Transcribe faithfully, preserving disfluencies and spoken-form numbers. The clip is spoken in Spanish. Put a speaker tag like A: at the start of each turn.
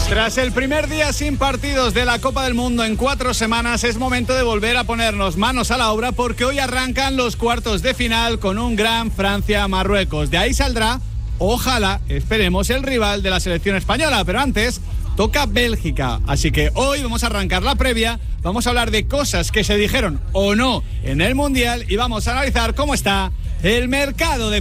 A: Tras el primer día sin partidos de la Copa del Mundo en cuatro semanas, es momento de volver a ponernos manos a la obra porque hoy arrancan los cuartos de final con un gran Francia-Marruecos. De ahí saldrá, ojalá, esperemos, el rival de la selección española, pero antes toca Bélgica. Así que hoy vamos a arrancar la previa, vamos a hablar de cosas que se dijeron o no en el Mundial y vamos a analizar cómo está el mercado de